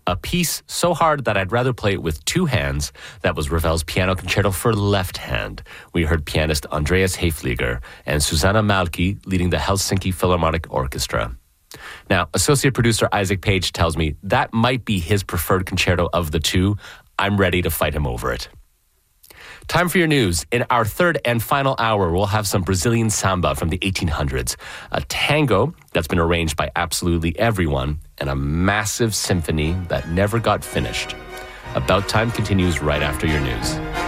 a piece so hard that I'd rather play it with two hands. That was Ravel's Piano Concerto for Left Hand. We heard pianist Andreas Hayfliger and Susanna Malki leading the Helsinki Philharmonic Orchestra. Now, associate producer Isaac Page tells me that might be his preferred concerto of the two. I'm ready to fight him over it. Time for your news. In our third and final hour, we'll have some Brazilian samba from the 1800s, a tango that's been arranged by absolutely everyone, and a massive symphony that never got finished. About Time continues right after your news.